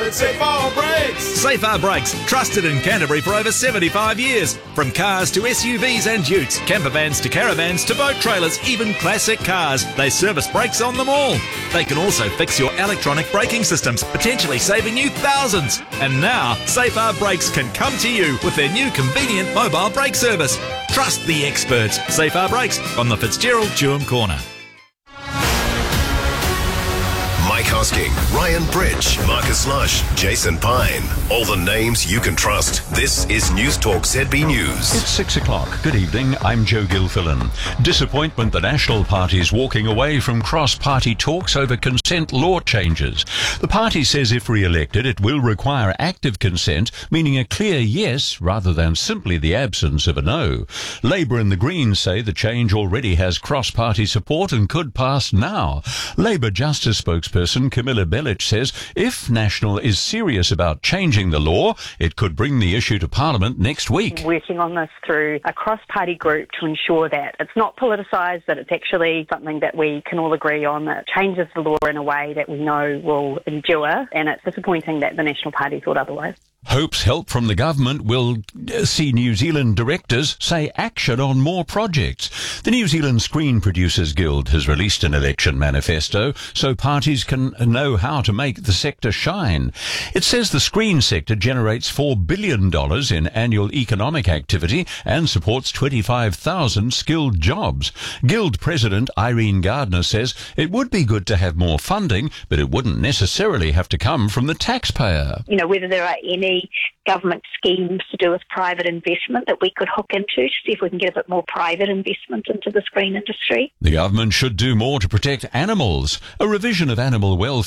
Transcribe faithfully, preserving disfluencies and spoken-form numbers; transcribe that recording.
with Safar Brakes. Safar Brakes, trusted in Canterbury for over seventy-five years. From cars to S U Vs and utes, camper vans to caravans to boat trailers, even classic cars, they service brakes on them all. They can also fix your electronic braking systems, potentially saving you thousands. And now, Safar Brakes can come to you with their new convenient mobile brake service. Trust the experts. Safar Brakes on the Fitzgerald Durham Corner. Mike Hosking, Ryan Bridge, Marcus Lush, Jason Pine. All the names you can trust. This is News Talk Z B News. It's six o'clock. Good evening. I'm Joe Gilfillan. Disappointment the National Party's walking away from cross-party talks over consent law changes. The party says if re-elected, it will require active consent, meaning a clear yes rather than simply the absence of a no. Labour and the Greens say the change already has cross-party support and could pass now. Labour Justice spokesperson Camilla Bellich says if National is serious about changing the law, it could bring the issue to Parliament next week. Working on this through a cross-party group to ensure that it's not politicised, that it's actually something that we can all agree on, that changes the law in a way that we know will endure, and it's disappointing that the National Party thought otherwise. Hopes help from the government will see New Zealand directors say action on more projects. The New Zealand Screen Producers Guild has released an election manifesto so parties can know how to make the sector shine. It says the screen sector generates four billion dollars in annual economic activity and supports twenty-five thousand skilled jobs. Guild President Irene Gardner says it would be good to have more funding, but it wouldn't necessarily have to come from the taxpayer. You know, whether there are any government schemes to do with private investment that we could hook into to see if we can get a bit more private investment into the screen industry. The government should do more to protect animals. A revision of animal welfare